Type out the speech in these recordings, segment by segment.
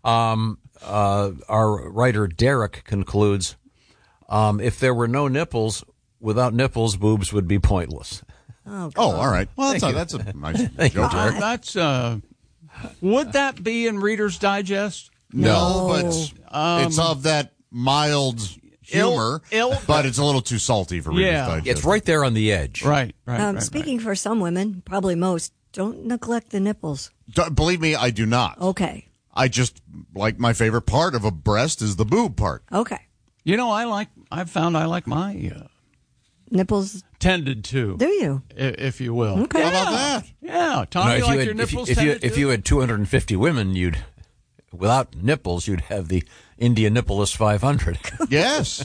Our writer Derek concludes, if there were no nipples, without nipples, boobs would be pointless. Oh, all right. Well, that's a nice joke. That's would that be in Reader's Digest? No, but it's of that mild humor, but it's a little too salty for Reader's Digest. It's right there on the edge. Right. Speaking for some women, probably most, don't neglect the nipples. Believe me, I do not. Okay. I just like my favorite part of a breast is the boob part. Okay. You know, I've found I like my nipples tended to. Do you? If you will. Okay. How about that? Yeah. Tom, you like your nipples tended if you had 250 women, without nipples, you'd have the India Nippleless 500. Yes.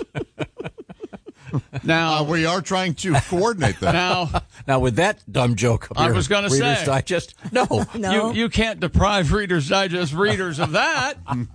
Now we are trying to coordinate that. Now with that dumb joke, I was going to say, Reader's Digest. No, you can't deprive Reader's Digest readers of that.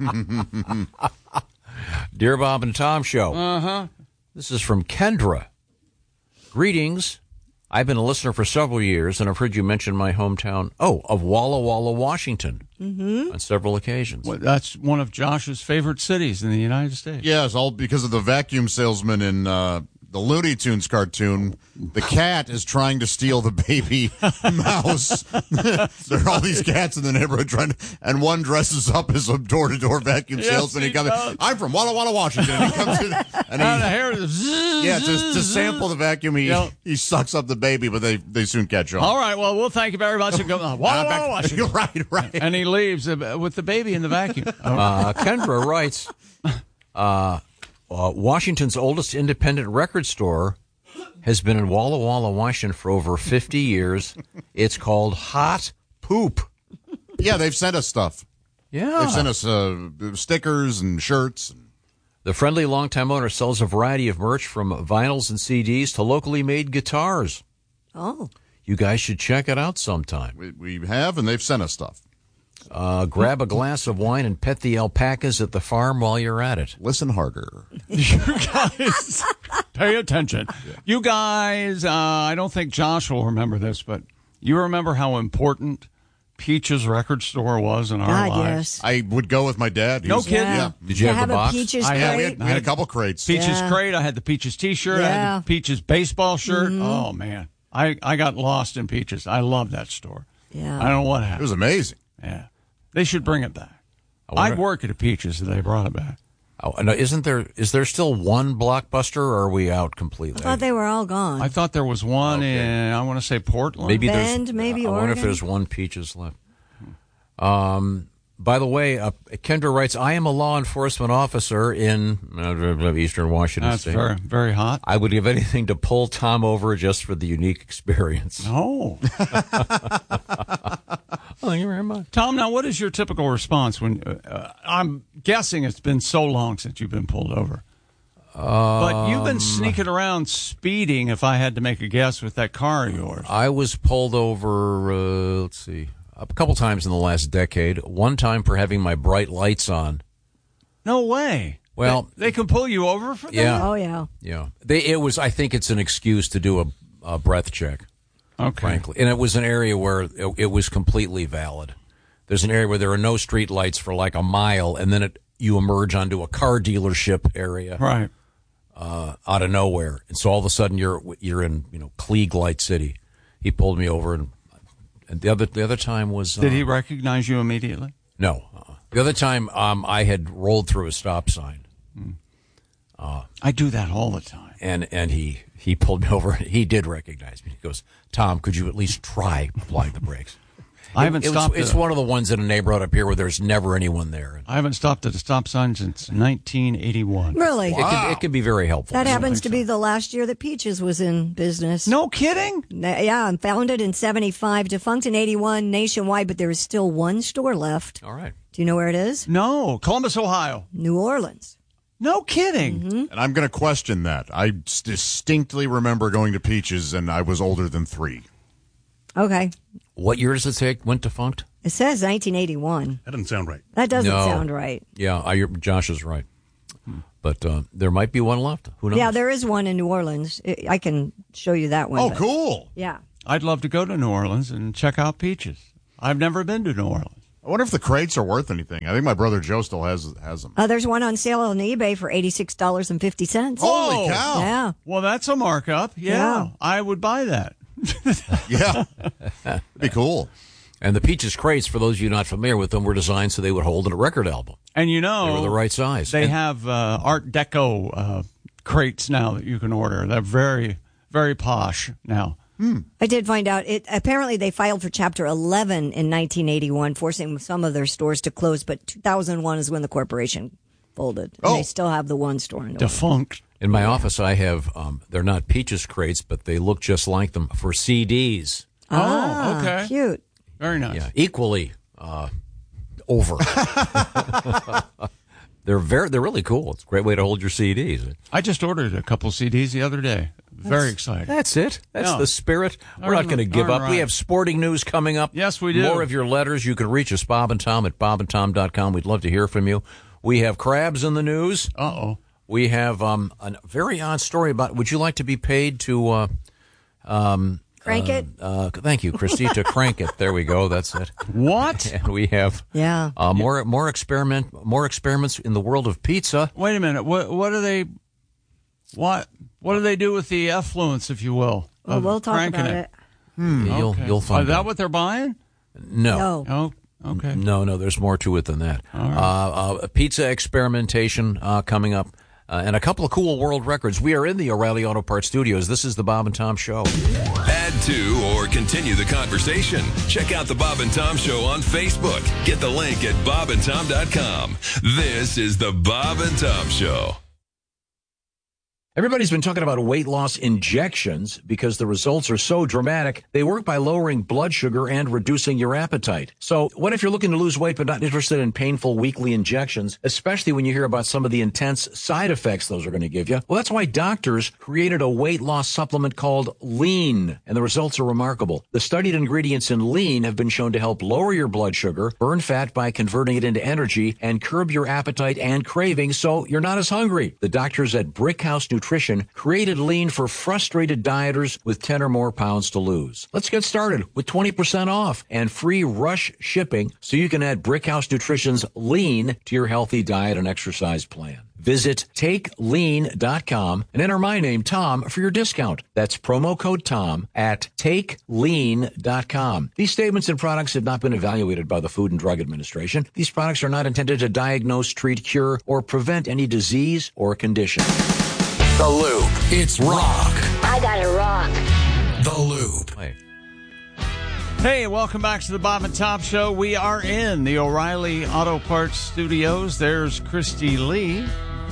Dear Bob and Tom Show. This is from Kendra. Greetings. I've been a listener for several years, and I've heard you mention my hometown, of Walla Walla, Washington, on several occasions. Well, that's one of Josh's favorite cities in the United States. Yes, all because of the vacuum salesman in the Looney Tunes cartoon. The cat is trying to steal the baby mouse. There are all these cats in the neighborhood and one dresses up as a door-to-door vacuum salesman. He comes in, I'm from Walla Walla, Washington. And he comes in and to sample the vacuum, he sucks up the baby, but they soon catch on. All right, well, we'll thank you very much. And go, Walla Walla, Washington. Right. And he leaves with the baby in the vacuum. Kendra writes, Washington's oldest independent record store has been in Walla Walla, Washington for over 50 years. It's called Hot Poop. Yeah, they've sent us stuff. Yeah. They've sent us stickers and shirts. The friendly longtime owner sells a variety of merch from vinyls and CDs to locally made guitars. Oh. You guys should check it out sometime. We have, and they've sent us stuff. Grab a glass of wine and pet the alpacas at the farm while you're at it. Listen harder. You guys, pay attention. Yeah. You guys, I don't think Josh will remember this, but you remember how important Peach's record store was in our lives? Yes. I would go with my dad. No kidding? Yeah. Did you have the box? Peaches crate? We had a couple crates. Peach's crate. I had the Peach's T-shirt. I had the Peach's baseball shirt. Mm-hmm. Oh, man. I got lost in Peach's. I love that store. Yeah. I don't know what happened. It was amazing. Yeah. They should bring it back. I'd work at a Peach's if they brought it back. Oh, no, is there still one Blockbuster, or are we out completely? I thought they were all gone. I thought there was one in, I want to say Portland. Bend, maybe I Oregon. wonder if there's one Peach's left. By the way, Kendra writes, I am a law enforcement officer in Eastern Washington State. That's very, very hot. I would give anything to pull Tom over just for the unique experience. Oh. Thank you very much. Tom, now what is your typical response when I'm guessing it's been so long since you've been pulled over? But you've been sneaking around speeding, if I had to make a guess, with that car of yours. I was pulled over, let's see, a couple times in the last decade. One time for having my bright lights on. No way. Well, they can pull you over for that? Yeah. Oh, yeah. Yeah. I think it's an excuse to do a breath check. Okay. Frankly. And it was an area where it was completely valid. There's an area where there are no street lights for like a mile, and then you emerge onto a car dealership area. Right. Out of nowhere. And so all of a sudden you're in, Klieg Light City. He pulled me over, and the other time was Did he recognize you immediately? No. The other time I had rolled through a stop sign. I do that all the time. And he pulled me over. He did recognize me. He goes, Tom, could you at least try applying the brakes? I haven't stopped. It's one of the ones in a neighborhood up here where there's never anyone there. I haven't stopped at a stop sign since 1981. Really? Wow. It can be very helpful. That happens to be the last year that Peaches was in business. No kidding? Yeah, founded in 75, defunct in 81 nationwide, but there is still one store left. All right. Do you know where it is? No, Columbus, Ohio. New Orleans. No kidding. Mm-hmm. And I'm going to question that. I distinctly remember going to Peaches, and I was older than 3. Okay. What year does it say it went defunct? It says 1981. That doesn't sound right. That doesn't sound right. Yeah, Josh is right. But there might be one left. Who knows? Yeah, there is one in New Orleans. I can show you that one. Oh, cool. Yeah. I'd love to go to New Orleans and check out Peaches. I've never been to New Orleans. I wonder if the crates are worth anything. I think my brother Joe still has them. There's one on sale on eBay for $86.50. Holy cow! Yeah. Well, that's a markup. Yeah. I would buy that. Yeah, it'd be cool. And the Peaches crates, for those of you not familiar with them, were designed so they would hold in a record album. And They were the right size. They have Art Deco crates now that you can order. They're very, very posh now. I did find out apparently they filed for Chapter 11 in 1981, forcing some of their stores to close, but 2001 is when the corporation folded. And they still have the one store in Defunct. In my office, I have, they're not Peaches crates, but they look just like them for CDs. Oh, okay. Cute. Very nice. Yeah, equally over. They're really cool. It's a great way to hold your CDs. I just ordered a couple CDs the other day. Very excited. That's it. That's Yeah. the spirit. We're not going to give up. All We right. have sporting news coming up. Yes, we do. More of your letters. You can reach us, Bob and Tom, at bobandtom.com. We'd love to hear from you. We have crabs in the news. Uh-oh. We have a very odd story about, would you like to be paid to... Crank it? Thank you, Christy, to crank it. There we go. That's it. What? And we have more experiments in the world of pizza. Wait a minute. What do they do with the effluence, if you will? Well, of we'll talk cranking about it. Okay. You'll find Is that out. what they're buying? No. Oh, okay. No, there's more to it than that. Pizza experimentation coming up, and a couple of cool world records. We are in the O'Reilly Auto Parts studios. This is the Bob and Tom Show. Add to or continue the conversation. Check out the Bob and Tom Show on Facebook. Get the link at bobandtom.com. This is the Bob and Tom Show. Everybody's been talking about weight loss injections because the results are so dramatic. They work by lowering blood sugar and reducing your appetite. So what if you're looking to lose weight but not interested in painful weekly injections, especially when you hear about some of the intense side effects those are going to give you? Well, that's why doctors created a weight loss supplement called Lean, and the results are remarkable. The studied ingredients in Lean have been shown to help lower your blood sugar, burn fat by converting it into energy, and curb your appetite and cravings so you're not as hungry. The doctors at Brickhouse Nutrition created Lean for frustrated dieters with 10 or more pounds to lose. Let's get started with 20% off and free rush shipping so you can add Brickhouse Nutrition's Lean to your healthy diet and exercise plan. Visit TakeLean.com and enter my name, Tom, for your discount. That's promo code Tom at TakeLean.com. These statements and products have not been evaluated by the Food and Drug Administration. These products are not intended to diagnose, treat, cure, or prevent any disease or condition. The Loop. It's rock. I gotta rock. The Loop. Hey, welcome back to the Bob and Tom Show. We are in the O'Reilly Auto Parts studios. There's Christy Lee.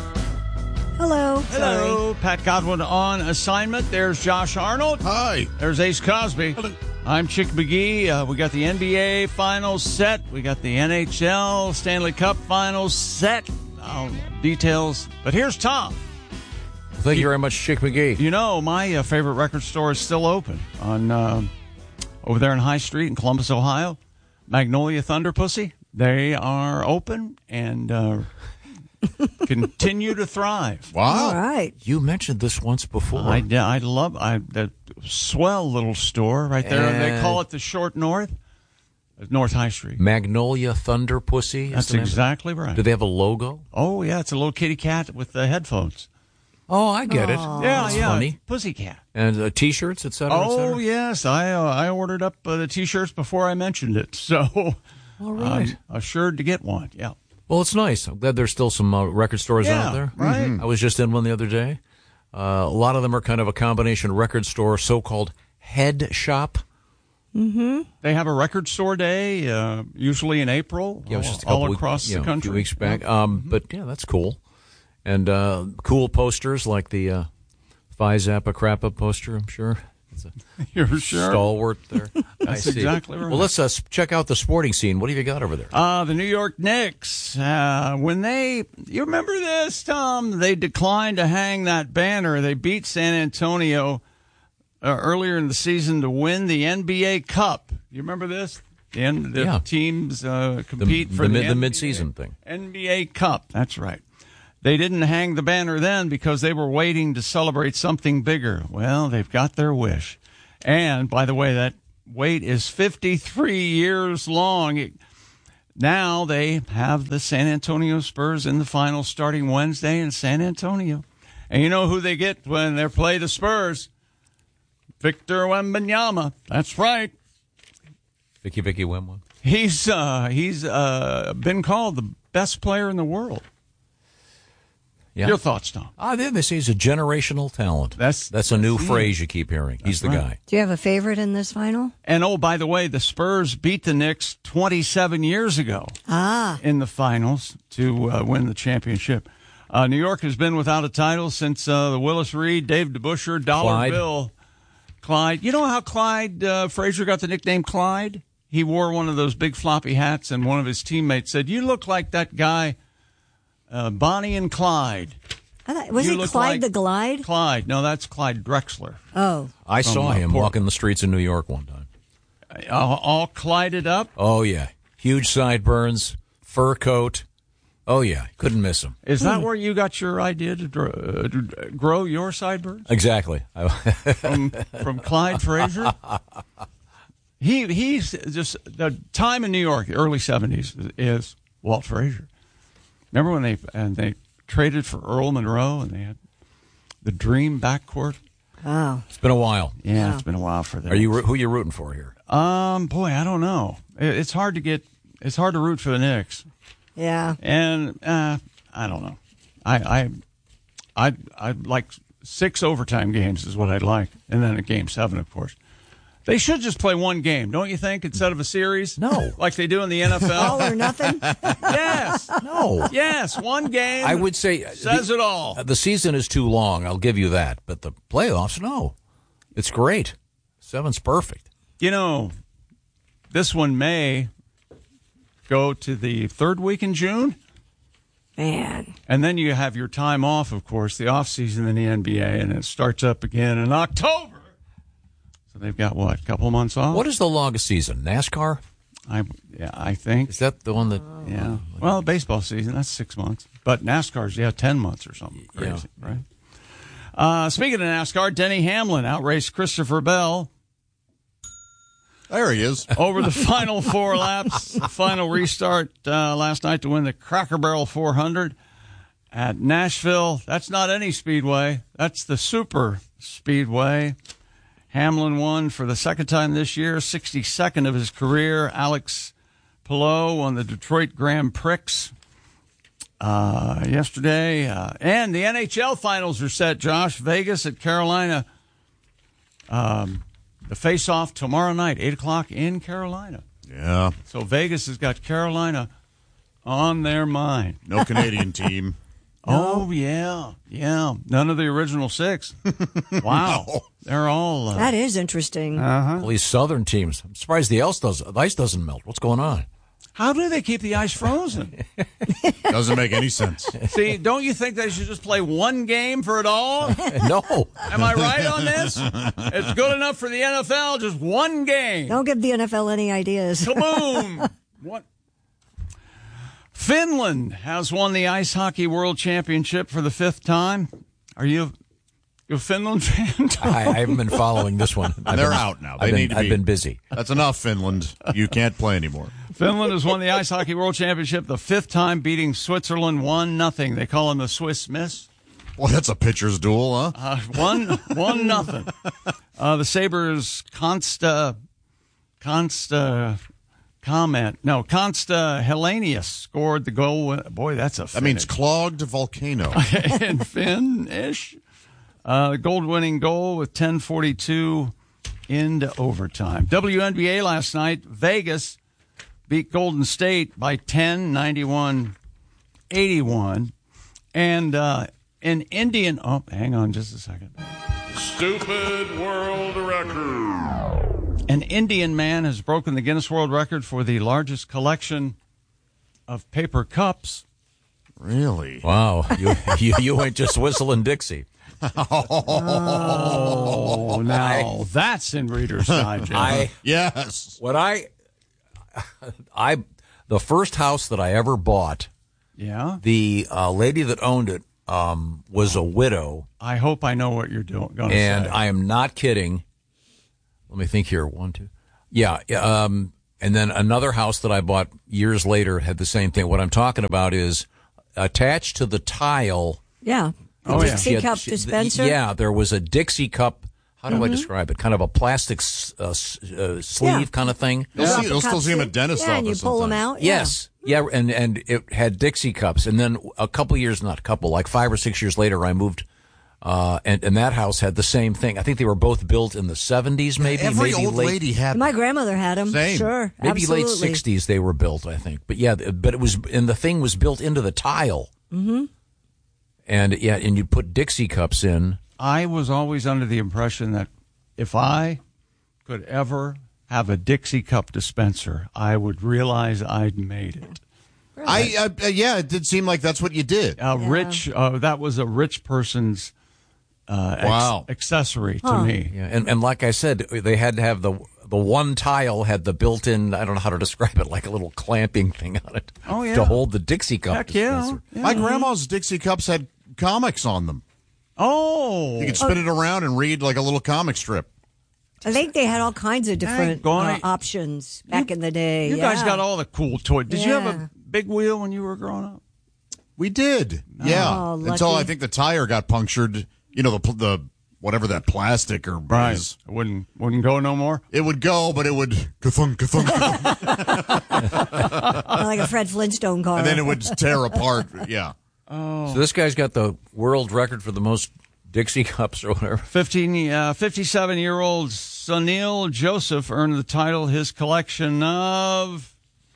Hello. Hello. Pat Godwin on assignment. There's Josh Arnold. Hi. There's Ace Cosby. Hello. I'm Chick McGee. We got the NBA finals set. We got the NHL Stanley Cup finals set. Details. But here's Tom. Thank you very much, Chick McGee. You know, my favorite record store is still open on over there in High Street in Columbus, Ohio. Magnolia Thunder Pussy. They are open and continue to thrive. Wow. All right. You mentioned this once before. I love that swell little store right there. They call it the Short North. North High Street. Magnolia Thunder Pussy. is That's the name of it? exactly right. Do they have a logo? Oh, yeah. It's a little kitty cat with the headphones. Oh, I get it. Yeah, That's yeah. funny. Pussycat. And T-shirts, et cetera, et Oh, cetera? yes. I ordered up the T-shirts before I mentioned it. So All right. I'm assured to get one. Yeah. Well, it's nice. I'm glad there's still some record stores out there. right. I was just in one the other day. A lot of them are kind of a combination record store, so-called head shop. They have a record store day, usually in April, Yeah, it was just a all couple across the a country. few weeks back. But, yeah, that's cool. And cool posters like the Phi Zappa Crappa poster, I'm sure. It's a You're sure? stalwart there. That's I see. exactly right. Well, let's check out the sporting scene. What have you got over there? The New York Knicks, you remember this, Tom? They declined to hang that banner. They beat San Antonio earlier in the season to win the NBA Cup. You remember this? The Yeah. teams compete for the mid-season thing. NBA Cup. That's right. They didn't hang the banner then because they were waiting to celebrate something bigger. Well, they've got their wish. And, by the way, that wait is 53 years long. now they have the San Antonio Spurs in the finals starting Wednesday in San Antonio. And you know who they get when they play the Spurs? Victor Wembanyama. That's right. Vicky Wembanyama. He's been called the best player in the world. Yeah. Your thoughts, Tom? They say he's a generational talent. That's a new phrase you keep hearing. He's the guy. Do you have a favorite in this final? And, by the way, the Spurs beat the Knicks 27 years ago in the finals to win the championship. New York has been without a title since the Willis Reed, Dave DeBusschere, Dollar Bill, Clyde. You know how Clyde Frazier got the nickname Clyde? He wore one of those big floppy hats, and one of his teammates said, "You look like that guy, Bonnie and Clyde." Was it Clyde the Glide? Clyde. No, that's Clyde Drexler. Oh. I saw him walking the streets of New York one time. All Clyded up? Oh, yeah. Huge sideburns, fur coat. Oh, yeah. Couldn't miss him. Is that where you got your idea to grow your sideburns? Exactly. From Clyde Frazier? He's just, the time in New York, the early 70s, is Walt Frazier. Remember when they traded for Earl Monroe and they had the dream backcourt? Oh. It's been a while. Yeah, It's been a while for them. Who are you rooting for here? Boy, I don't know. It's hard to root for the Knicks. Yeah. And I don't know. I'd like 6 overtime games is what I'd like, and then a game 7, of course. They should just play one game, don't you think, instead of a series? No. Like they do in the NFL? All or nothing? Yes. No. Yes, one game. I would say says it all. The season is too long. I'll give you that. But the playoffs, no. It's great. 7's perfect. You know, this one may go to the 3rd week in June. Man. And then you have your time off, of course, the off season in the NBA, and it starts up again in October. So they've got, a couple of months off? What is the longest season? NASCAR? I think. Is that the one that... Yeah. Well, baseball season, that's 6 months. But NASCAR's, 10 months or something crazy, right? Speaking of NASCAR, Denny Hamlin outraced Christopher Bell. There he is. Over the final 4 laps, final restart last night to win the Cracker Barrel 400 at Nashville. That's not any speedway. That's the super speedway. Hamlin won for the 2nd time this year, 62nd of his career. Alex Palou won the Detroit Grand Prix yesterday. And the NHL finals are set, Josh. Vegas at Carolina. The face-off tomorrow night, 8 o'clock in Carolina. Yeah. So Vegas has got Carolina on their mind. No Canadian team. Oh, yeah. None of the original 6. Wow. No. They're all... that is interesting. Uh-huh. All these southern teams. I'm surprised the ice doesn't melt. What's going on? How do they keep the ice frozen? Doesn't make any sense. See, don't you think they should just play one game for it all? No. Am I right on this? It's good enough for the NFL, just one game. Don't give the NFL any ideas. Kaboom! What? Finland has won the Ice Hockey World Championship for the 5th time. Are you a Finland fan? I haven't been following this one. They're out now. I've been busy. That's enough, Finland. You can't play anymore. Finland has won the Ice Hockey World Championship the 5th time, beating Switzerland 1-0. They call him the Swiss Miss. Well, that's a pitcher's duel, huh? 1-0. The Sabres' Consta Helenius scored the goal. Boy, that's a finish. That means clogged volcano. In Finnish. Gold-winning goal with 10:42 into overtime. WNBA last night, Vegas beat Golden State by 10, 91-81. And an Indian... Oh, hang on just a second. Stupid world record. An Indian man has broken the Guinness World Record for the largest collection of paper cups. Really? Wow. You ain't just whistling Dixie. Oh, now that's in Reader's Digest. Yes. The first house that I ever bought, the lady that owned it was a widow. I hope I know what you're going to say. And I am not kidding. Let me think here. 1, 2. Yeah. And then another house that I bought years later had the same thing. What I'm talking about is attached to the tile. Yeah. Oh, yeah. Dixie cup dispenser? Yeah, there was a Dixie cup. How do I describe it? Kind of a plastic sleeve kind of thing. You'll still see them at dentist's Yeah, and you office pull them sometimes. out. Yes. Yeah, and it had Dixie cups. And then like 5 or 6 years later, I moved, and that house had the same thing. I think they were both built in the 70s, maybe. Every maybe old late, lady had My grandmother had them. Same. Sure. maybe absolutely. late 60s they were built, I think. But yeah, but it was, and the thing was built into the tile. Mm-hmm. And you put Dixie cups in. I was always under the impression that if I could ever have a Dixie cup dispenser, I would realize I'd made it. Yeah, it did seem like that's what you did. That was a rich person's accessory to me. Yeah, and like I said, they had to have the one tile had the built-in, I don't know how to describe it, like a little clamping thing on it. Oh, yeah. To hold the Dixie cup Heck yeah. dispenser. My grandma's Dixie cups had comics on them. Oh. You could spin it around and read like a little comic strip. I think they had all kinds of different Daggone it. options back in the day. You guys got all the cool toys. Did you have Yeah. a big wheel when you were growing up? We did, yeah. Oh, Until lucky. I think the tire got punctured. You know, the whatever that plastic or is. It wouldn't go no more? It would go, but it would ka-thunk, ka-thunk, ka-thunk, like a Fred Flintstone car. and then it would tear apart. Yeah. So this guy's got the world record for the most Dixie cups or whatever. 57-year-old Sunil Joseph earned the title. His collection of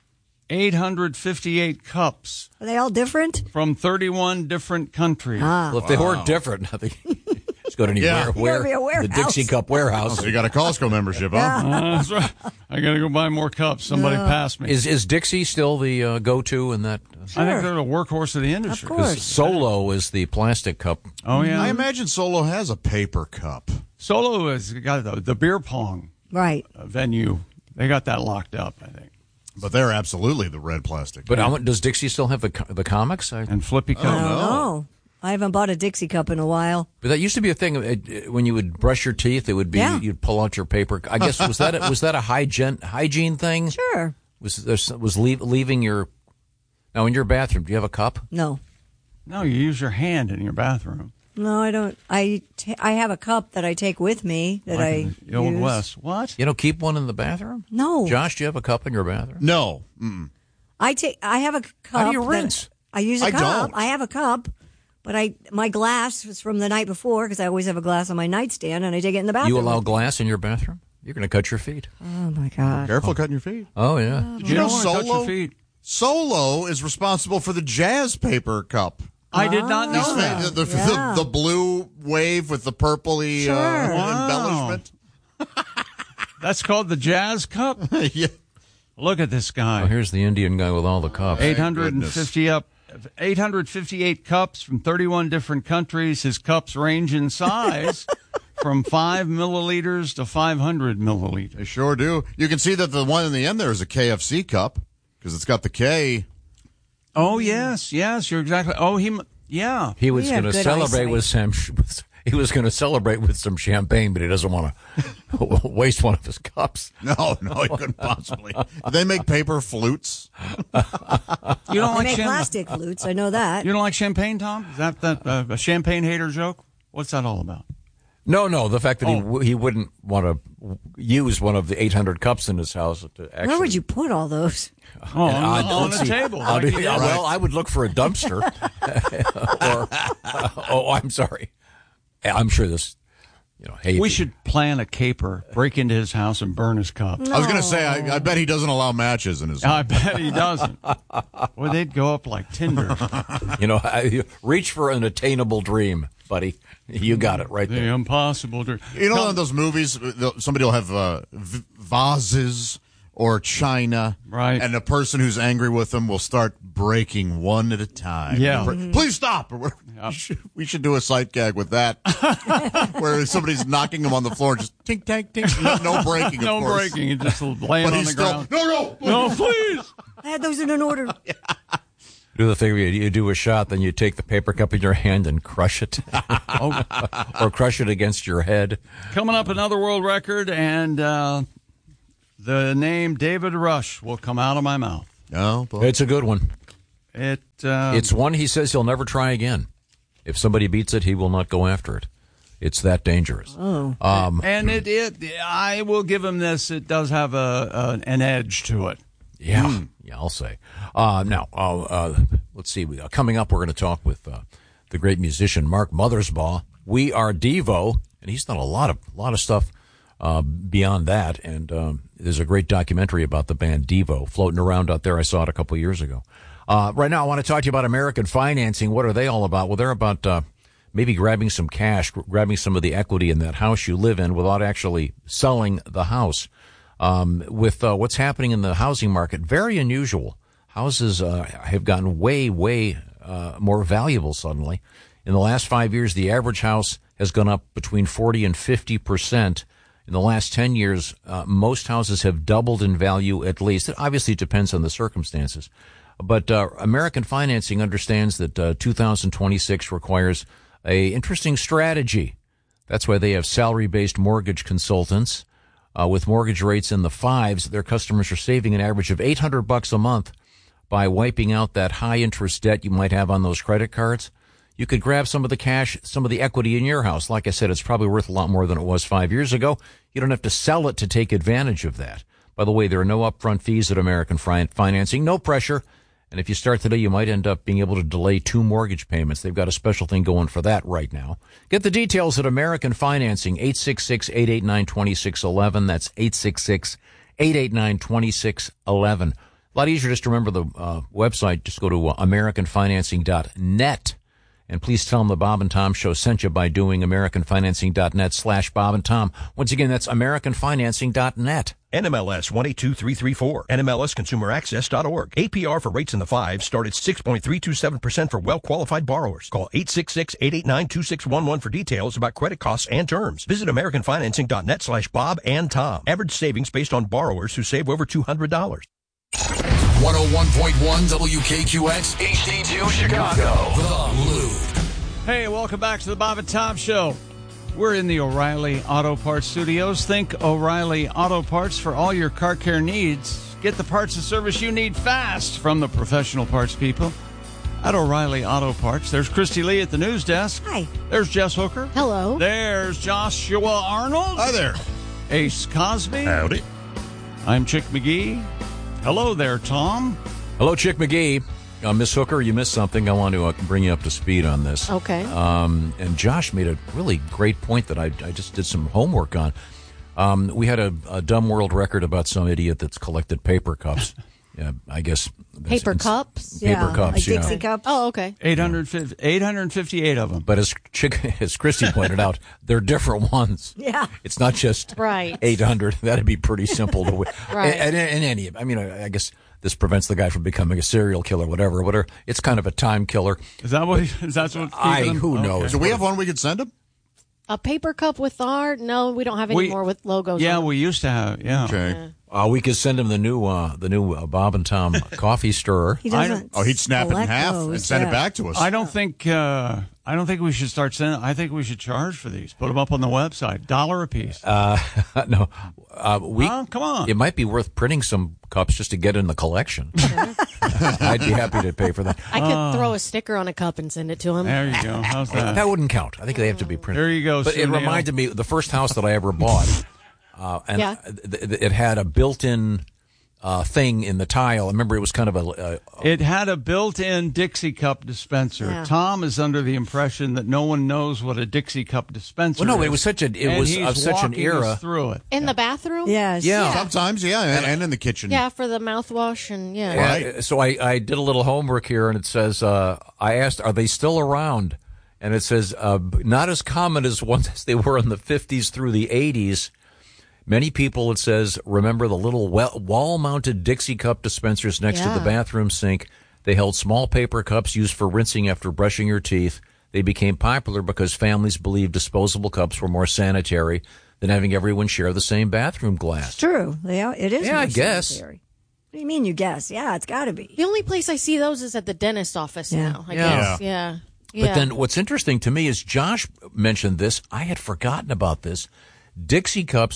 858 cups Are they all different? from 31 different countries. Well, if they weren't different, I think just go to any Yeah. You gotta be a the warehouse. Dixie Cup warehouse. So you got a Costco membership, huh? That's right. I got to go buy more cups. Somebody passed me. Is Dixie still the go-to in that? I think they're the workhorse of the industry. Of course. Solo is the plastic cup. Oh, yeah. I imagine Solo has a paper cup. Solo has got the beer pong Right. venue. They got that locked up, I think. But they're absolutely the red plastic. But does Dixie still have the comics? And Flippy cup. I don't know. I haven't bought a Dixie cup in a while. But that used to be a thing when you would brush your teeth. It would be you'd pull out your paper. I guess was that a hygiene thing? Sure. Was leaving your now in your bathroom? Do you have a cup? No. No, you use your hand in your bathroom. No, I don't. I have a cup that I take with me that Like I in the Old use. West. What? You don't keep one in the bathroom? No. Josh, do you have a cup in your bathroom? No. Mm-mm. I have a cup. How do you that- rinse? I use a I cup. don't. I have a cup, but my glass was from the night before because I always have a glass on my nightstand and I take it in the bathroom. You allow glass in your bathroom? You're going to cut your feet. Oh my god. Careful cutting your feet. Oh yeah. Did you know don't wanna touch your Solo? feet. Solo is responsible for the jazz paper cup. I did not know that. The blue wave with the purpley embellishment. That's called the Jazz Cup. Yeah. Look at this Oh, guy. here's the Indian guy with all the cups. 858 cups from 31 different countries. His cups range in size from 5 milliliters to 500 milliliters. They sure do. You can see that the one in the end there is a KFC cup because it's got the K. Oh, yes, you're exactly. Oh, yeah. He was We have going to good celebrate eyesight. with some. He was going to celebrate with some champagne, but he doesn't want to waste one of his cups. No, he couldn't possibly. Do they make paper flutes? You don't I like make champagne? plastic flutes. I know that. You don't like champagne, Tom? Is that a champagne hater joke? What's that all about? No. The fact that he wouldn't want to use one of the 800 cups in his house to actually. Where would you put all those? Oh, on the table. I'll like do- you did. Well, I would look for a dumpster. I'm sorry. I'm sure this. Hey, We should plan a caper, break into his house, and burn his cups. I was going to say, I bet he doesn't allow matches in his. I bet he doesn't. Well, they'd go up like tinder. reach for an attainable dream, buddy. You got it right The there. impossible dream. You know, in those movies, somebody will have vases or china, Right. And the person who's angry with them will start breaking one at a time. Yeah. Please stop. Or we should do a sight gag with that, where somebody's knocking him on the floor, just tink, tank, tink. No breaking, of No course. breaking. He just laying But on the he's still ground. no. No, please. I had those in an order. Do the thing where you do a shot, then you take the paper cup in your hand and crush it, or crush it against your head. Coming up, another world record, and the name David Rush will come out of my mouth. No, but It's a good one. It's one he says he'll never try again. If somebody beats it, he will not go after it. It's that dangerous. Oh. And I will give him this. It does have an edge to it. Yeah, I'll say. Now, let's see. Coming up, we're going to talk with the great musician Mark Mothersbaugh. We Are Devo, and he's done a lot of stuff beyond that. And there's a great documentary about the band Devo floating around out there. I saw it a couple years ago. Right now, I want to talk to you about American Financing. What are they all about? Well, they're about maybe grabbing some cash, grabbing some of the equity in that house you live in without actually selling the house. With what's happening in the housing market, very unusual. Houses have gotten way more valuable suddenly. In the last 5 years, the average house has gone up between 40 and 50%. In the last 10 years, most houses have doubled in value at least. It obviously depends on the circumstances. But American Financing understands that 2026 requires a interesting strategy. That's why they have salary-based mortgage consultants. With mortgage rates in the fives, their customers are saving an average of $800 a month by wiping out that high-interest debt you might have on those credit cards. You could grab some of the cash, some of the equity in your house. Like I said, it's probably worth a lot more than it was 5 years ago. You don't have to sell it to take advantage of that. By the way, there are no upfront fees at American Financing, no pressure. And if you start today, you might end up being able to delay 2 mortgage payments. They've got a special thing going for that right now. Get the details at American Financing, 866-889-2611. That's 866-889-2611. A lot easier just to remember the website. Just go to AmericanFinancing.net. And please tell them the Bob and Tom Show sent you by doing AmericanFinancing.net/Bob and Tom. Once again, that's AmericanFinancing.net. NMLS 182334. NMLSConsumerAccess.org. APR for rates in the fives start at 6.327% for well-qualified borrowers. Call 866-889-2611 for details about credit costs and terms. Visit AmericanFinancing.net/Bob and Tom. Average savings based on borrowers who save over $200. 101.1 WKQX HD2 Chicago. The Loop. Hey, welcome back to the Bob and Tom Show. We're in the O'Reilly Auto Parts studios. Think O'Reilly Auto Parts for all your car care needs. Get the parts and service you need fast from the professional parts people at O'Reilly Auto Parts. There's Christy Lee at the news desk. Hi. There's Jess Hooker. Hello. There's Joshua Arnold. Hi there. Ace Cosby. Howdy. I'm Chick McGee. Hello there, Tom. Hello, Chick McGee. Miss Hooker, you missed something. I want to bring you up to speed on this. Okay. And Josh made a really great point that I just did some homework on. We had a dumb world record about some idiot that's collected paper cups. Yeah, I guess. Paper cups? Paper cups, like yeah. Dixie cups. Oh, okay. 858 of them. But as Christy pointed out, they're different ones. Yeah. It's not just Right. 800. That'd be pretty simple to win. Right. And any, I mean, I guess this prevents the guy from becoming a serial killer, whatever. It's kind of a time killer. Is that what? That's what? Who knows? Do we have one we could send him? A paper cup with art? No, we don't have any more with logos Yeah, on. we used to have. Yeah. Okay. We could send him the new Bob and Tom coffee stirrer. He doesn't. Oh, he'd snap it in select half those, and send yeah. it back to us. I don't think we should start sending. I think we should charge for these. Put them up on the website. $1 a piece. No, Come on. It might be worth printing some cups just to get in the collection. I'd be happy to pay for that. I could throw a sticker on a cup and send it to him. There you go. How's that? That wouldn't count. I think they have to be printed. There you go. But it Sunil. reminded me the first house that I ever bought, and Yeah. it had a built-in thing in the tile. I remember it was kind of It had a built-in Dixie cup dispenser. Yeah. Tom is under the impression that no one knows what a Dixie cup dispenser well, no, is. it was such And of he's such an walking era. us through it. In the bathroom? Yes. Yeah. Sometimes, yeah, and in the kitchen. Yeah, for the mouthwash and yeah. Right. So I did a little homework here, and it says I asked, "Are they still around?" And it says not as common as ones as they were in the 50s through the 80s. Many people, it says, remember the little wall-mounted Dixie cup dispensers next to the Yeah. bathroom sink. They held small paper cups used for rinsing after brushing your teeth. They became popular because families believed disposable cups were more sanitary than having everyone share the same bathroom glass. It's true. It is. Yeah, more I guess. sanitary. What do you mean you guess? Yeah, it's got to be. The only place I see those is at the dentist office Yeah. now, I Yeah. guess. Yeah. But then what's interesting to me is Josh mentioned this. I had forgotten about this. Dixie cups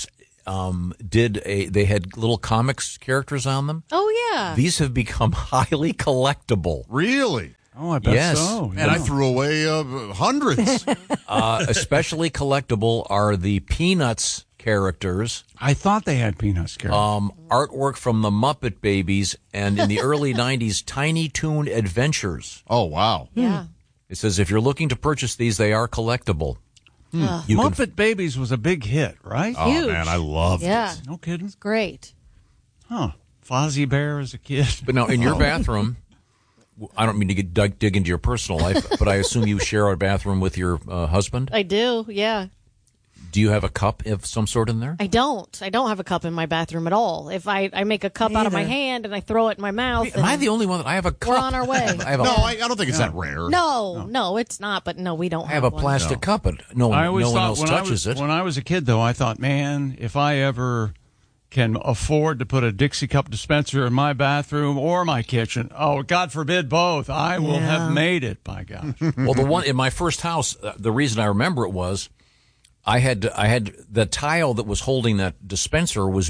they had little comics characters on them. Oh, yeah. These have become highly collectible. Really? Oh, I bet Yes. so. Man, I threw away hundreds. Especially collectible are the Peanuts characters. I thought they had Peanuts characters. Artwork from the Muppet Babies, and in the early 90s, Tiny Toon Adventures. Oh, wow. Yeah. It says if you're looking to purchase these, they are collectible. You can Muppet Babies was a big hit, right? Oh, Huge. man, I loved Yeah. it. No kidding. Great. Huh. Fozzie Bear as a kid. But now, in your bathroom, I don't mean to dig into your personal life, but I assume you share a bathroom with your husband. I do, yeah. Do you have a cup of some sort in there? I don't have a cup in my bathroom at all. If I make a cup out of my Neither. hand and I throw it in my mouth. Am I the only one that I have a cup? We're on our way. I have a, No, I don't think it's that rare. No, it's not. But no, we don't I have a one. plastic cup, but no I always one thought else when touches it. When I was a kid, though, I thought, man, if I ever can afford to put a Dixie cup dispenser in my bathroom or my kitchen, oh, God forbid both, I will have made it, by gosh. Well, the one in my first house, the reason I remember it was I had the tile that was holding that dispenser was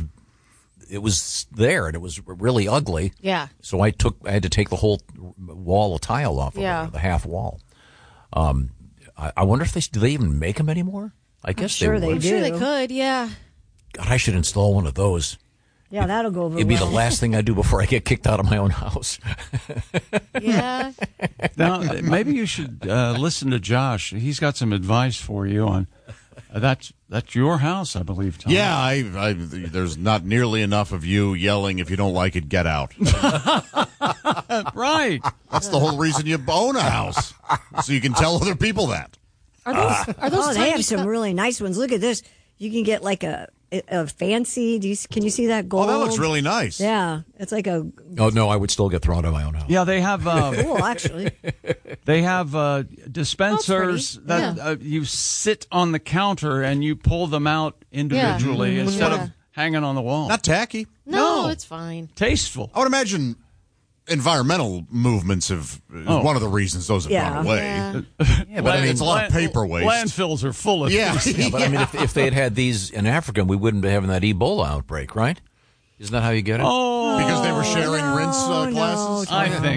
there, and it was really ugly. Yeah. So I had to take the whole wall of tile off of Yeah. it, the half wall. I wonder if do they even make them anymore? I guess sure they they would. do. Sure, they could. Yeah. God, I should install one of those. Yeah, that'll go over It'd be well. the last thing I do before I get kicked out of my own house. Yeah. Now, maybe you should listen to Josh. He's got some advice for you on that's your house, I believe, Tom. Yeah, there's not nearly enough of you yelling, if you don't like it, get out. Right. That's the whole reason you own a house, so you can tell other people that. Are those Oh, they tiny have some cup- really nice ones. Look at this. You can get like a fancy. Can you see that gold? Oh, that looks really nice. Yeah, it's like a Oh no, I would still get thrown out of my own house. Yeah, they have cool actually. they have dispensers pretty. that you sit on the counter and you pull them out individually instead of hanging on the wall. Not tacky. No, it's fine. Tasteful. I would imagine environmental movements is one of the reasons those have gone away. Yeah. Yeah, but I mean, it's a lot of paper waste. Landfills are full of Yeah. these. Yeah, but I mean, if they had these in Africa, we wouldn't be having that Ebola outbreak, right? Isn't that how you get it? Oh, Because they were sharing rinse no, glasses?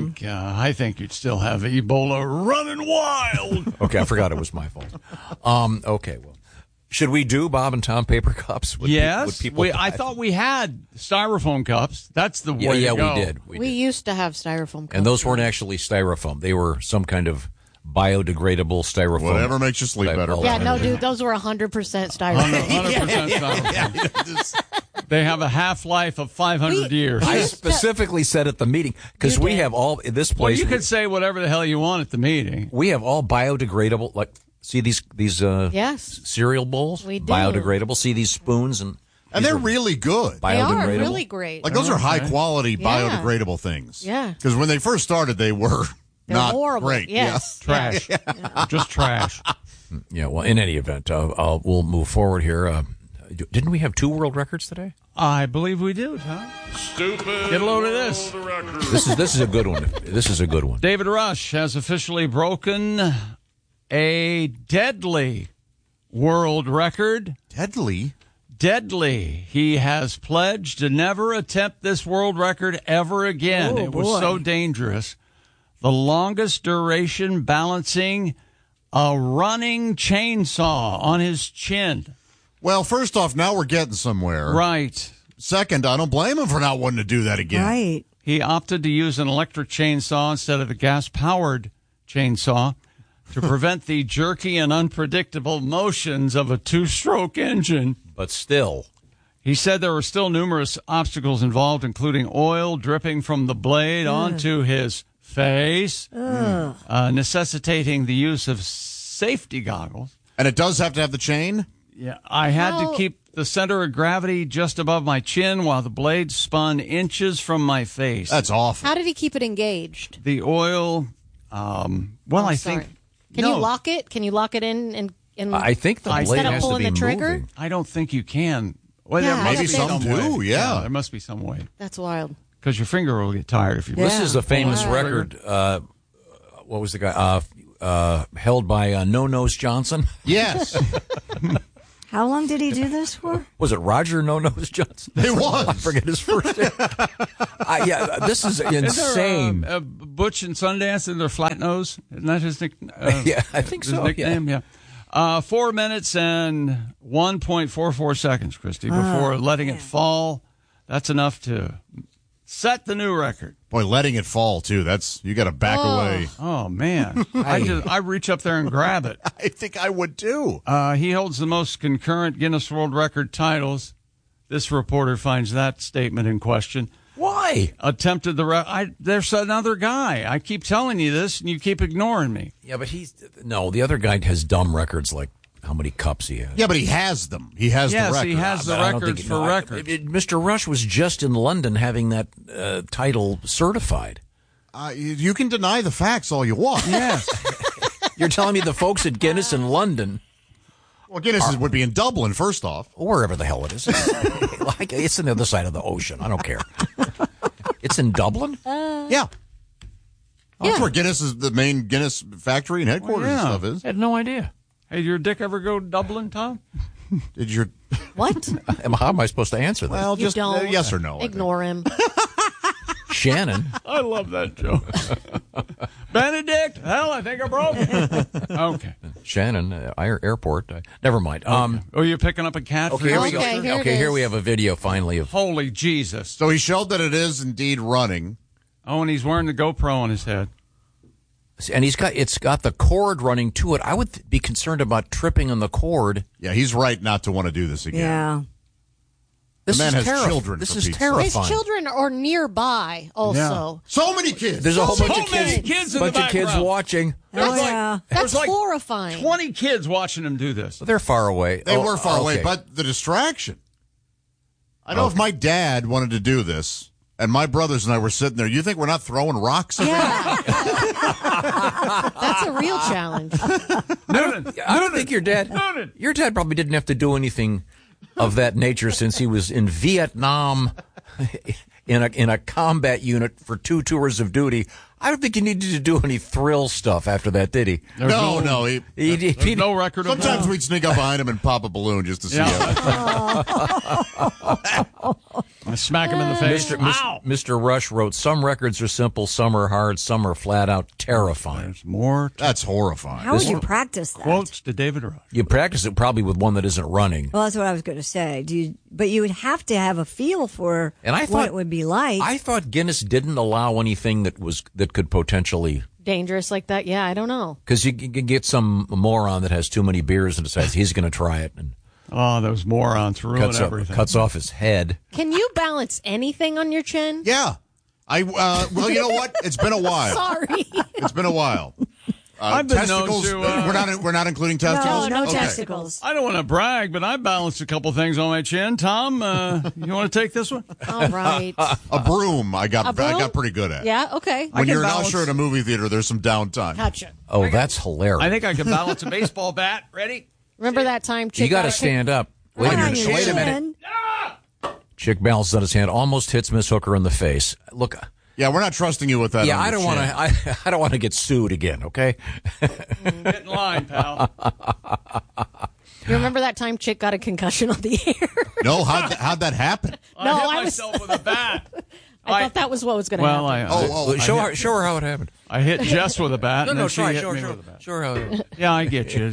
I think you'd still have Ebola running wild. Okay, I forgot it was my fault. Okay, well, should we do Bob and Tom paper cups? Would Yes, people I thought we had styrofoam cups. That's the way yeah, to go. we did. We used to have styrofoam cups. And those weren't actually styrofoam. They were some kind of biodegradable styrofoam. Whatever makes you sleep type better. of- Yeah, no, dude, those were 100% styrofoam. 100% styrofoam. They have a half-life of 500 years. I specifically said at the meeting, because You we did. have all, in this Well, place, you could say whatever the hell you want at the meeting. we have all biodegradable, like, see these Yes. cereal bowls? We do. Biodegradable. See these spoons? And They're really good. They are biodegradable. really great. Like, those are high quality Yeah. biodegradable things. Yeah. Because when they first started, they were They're not horrible. great. Yes. Trash. Just trash. Yeah, well, in any event, we'll move forward here. Didn't we have 2 world records today? I believe we do, Tom. Stupid. Get a load of this. World Record. This is a good one. This is a good one. David Rush has officially broken a deadly world record. Deadly. Deadly. He has pledged to never attempt this world record ever again. Oh, it was boy. so dangerous. The longest duration balancing a running chainsaw on his chin. Well, first off, now we're getting somewhere. Right. Second, I don't blame him for not wanting to do that again. Right. He opted to use an electric chainsaw instead of a gas-powered chainsaw to prevent the jerky and unpredictable motions of a 2-stroke engine. But still, He said there were still numerous obstacles involved, including oil dripping from the blade onto his face, necessitating the use of safety goggles. And it does have to have the chain? Yeah, I had to How- keep the center of gravity just above my chin while the blade spun inches from my face. That's awful. How did he keep it engaged? The oil, I Sorry. think... Can no, you lock it? Can you lock it in I think the blade instead of has to pulling be the trigger? moving. I don't think you can. Well, Yeah, there I must Maybe be don't some way. do, yeah. There must be some way. That's wild. Because your finger will get tired if you... Yeah. This is a famous Wow. record. What was the guy? Held by No Nose Johnson. Yes. How long did he do this for? Was it Roger No Nose Johnson? It was. I forget his first name. This is insane. Butch and Sundance in their flat nose. Isn't that his nickname? Yeah, I think his so. nickname, yeah. 4 minutes and 1.44 seconds, Christy, before letting it fall. That's enough to set the new record. Boy, letting it fall, too. You got to back away. Oh, man. I reach up there and grab it. I think I would, too. He holds the most concurrent Guinness World Record titles. This reporter finds that statement in question. Why? Attempted there's another guy. I keep telling you this, and you keep ignoring me. Yeah, but the other guy has dumb records like how many cups he has. Yeah, but he has them. He has the record. Yes, he has the records for records. Mr. Rush was just in London having that title certified. You can deny the facts all you want. Yes. You're telling me the folks at Guinness in London... Well, Guinness would be in Dublin, first off. Or wherever the hell it is. It's on the other side of the ocean. I don't care. It's in Dublin? Yeah. That's where Guinness is, the main Guinness factory and headquarters and stuff is. I had no idea. Hey, did your dick ever go to Dublin, Tom? Did your... What? How am I supposed to answer that? Well, just don't. yes or no. Ignore him. Shannon. I love that joke. Benedict, hell, I think I broke it. Okay. Shannon, airport. Never mind. Oh, you're picking up a cat? Okay, here we go. Okay, here it Okay, here is. we have a video finally of... Holy Jesus. So he showed that it is indeed running. Oh, and he's wearing the GoPro on his head. And it's got the cord running to it. I would be concerned about tripping on the cord. Yeah, he's right not to want to do this again. Yeah. This man is has children, This for is Pete's sake. terrifying. His children are nearby also. So many kids. There's a whole bunch So of many kids, kids in the bunch of kids background. watching. Oh, yeah. That's like horrifying. 20 kids watching him do this. They're far away. They Oh, were far away, okay. but the distraction. I know if my dad wanted to do this, and my brothers and I were sitting there, you think we're not throwing rocks at Yeah. That's a real challenge. I don't think your dad. Your dad probably didn't have to do anything of that nature since he was in Vietnam in a combat unit for 2 tours of duty. I don't think he needed to do any thrill stuff after that, did he? No. There's no record of Sometimes we'd sneak up behind him and pop a balloon just to see how. I smack him in the face. Mr. Rush wrote, "Some records are simple, some are hard, some are flat out terrifying." There's more That's horrifying. How would you practice that? quotes to David Rush. You practice it probably with one that isn't running. Well, that's what I was going to say. But you would have to have a feel for And I what thought it would be like. I thought Guinness didn't allow anything that could potentially, Dangerous like that? Yeah, I don't know. because you can get some moron that has too many beers and decides he's going to try it and Oh, those morons ruin everything. cuts off his head. Can you balance anything on your chin? Yeah. Well, you know what? It's been a while. Sorry. It's been a while. I've been known testicles. to, we're not including testicles. no Okay. testicles. I don't want to brag, but I balanced a couple things on my chin. Tom, you want to take this one? All right. A broom. I got broom? pretty good at. Yeah, okay. When you're an balance- usher at a movie theater, there's some downtime. Gotcha. Oh, that's hilarious. I think I can balance a baseball bat. Ready? Remember that time Chick You got to got stand up. Wait a On minute. your Wait a chin. minute. Chick balances on his hand, almost hits Miss Hooker in the face. Look, Yeah, we're not trusting you with that. yeah, on I your don't want chin. to. I don't want to get sued again. Okay. Get in line, pal. You remember that time Chick got a concussion on the air? No, how'd that happen? No, I hit I was- myself with a bat. I thought that was what was going to Well, happen. show her how it happened. I hit Jess with a bat. and then she hit me with a bat. Sure how it happened. Yeah, I get you.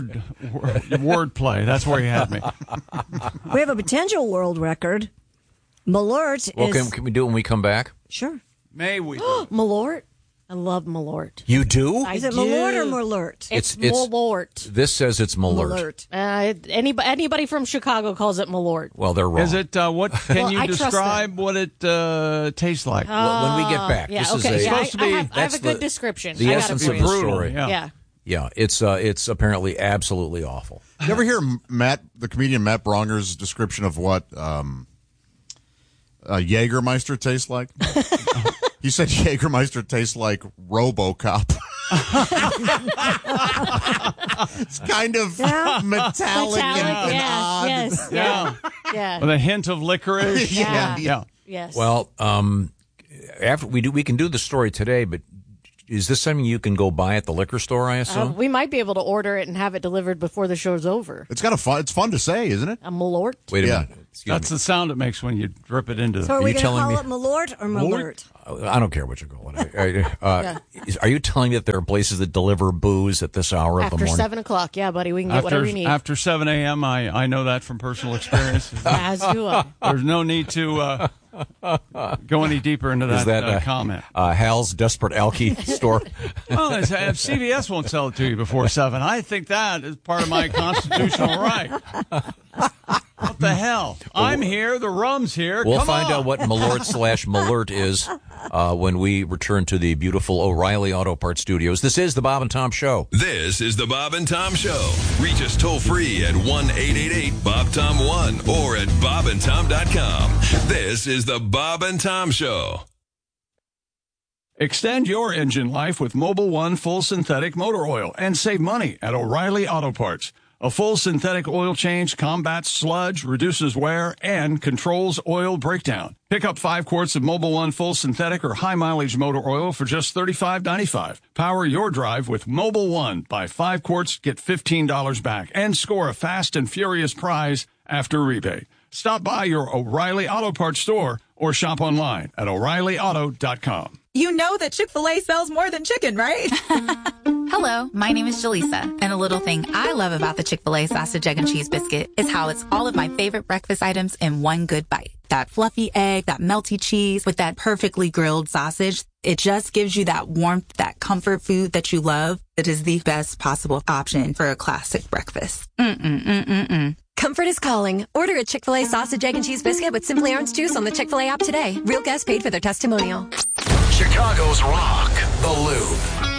Word play. That's where you had me. We have a potential world record. Malort Well, is... can we do it when we come back? Sure. May we? Malort? I love Malort. You do? I Is it do. Malort or Malort? It's It's- Malort. This says it's Malert. Anybody from Chicago calls it Malort. Well, they're wrong. Is it what? Can Well, you I trust describe what it tastes like? Well, when we get back, Yeah, this okay. is Yeah, supposed to be- I have that's a good the- description. the I got essence it for of you. the story. Yeah. Yeah. it's apparently absolutely awful. You ever hear the comedian Matt Bronger's description of what Jägermeister tastes like? He said Jägermeister tastes like RoboCop. It's kind of metallic and odd. Yes. Yeah. Yeah. With a hint of licorice. Yeah. Yeah. Yes. Well, after we can do the story today, but is this something you can go buy at the liquor store, I assume? We might be able to order it and have it delivered before the show's over. It's it's fun to say, isn't it? A Malort. Wait a minute. That's the sound it makes when you drip it into. So are we going to telling call me- it Malort or Malort? I don't care what you call it. Are you telling me that there are places that deliver booze at this hour of the After morning? 7 o'clock, yeah, buddy, we can get whatever you need. After 7 a.m., I know that from personal experience. As do I. There's no need to go any deeper into Is that, that comment. Hal's Desperate Alky store? Well, if CVS won't sell it to you before 7, I think that is part of my constitutional right. What the hell? I'm here. The rum's here. We'll Come find on. out what Malort/Malert is when we return to the beautiful O'Reilly Auto Parts Studios. This is the Bob and Tom Show. This is the Bob and Tom Show. Reach us toll free at 1-888-BOB-TOM-1 or at bobandtom.com. This is the Bob and Tom Show. Extend your engine life with Mobil 1 full synthetic motor oil and save money at O'Reilly Auto Parts. A full synthetic oil change combats sludge, reduces wear, and controls oil breakdown. Pick up 5 quarts of Mobil 1 full synthetic or high-mileage motor oil for just $35.95. Power your drive with Mobil 1. Buy 5 quarts, get $15 back, and score a fast and furious prize after rebate. Stop by your O'Reilly Auto Parts store or shop online at O'ReillyAuto.com. You know that Chick-fil-A sells more than chicken, right? Hello, my name is Jaleesa, and a little thing I love about the Chick-fil-A sausage, egg, and cheese biscuit is how it's all of my favorite breakfast items in one good bite. That fluffy egg, that melty cheese with that perfectly grilled sausage. It just gives you that warmth, that comfort food that you love. That is the best possible option for a classic breakfast. Comfort is calling. Order a Chick-fil-A sausage, egg, and cheese biscuit with Simply Orange Juice on the Chick-fil-A app today. Real guests paid for their testimonial. Chicago's Rock, The Loop.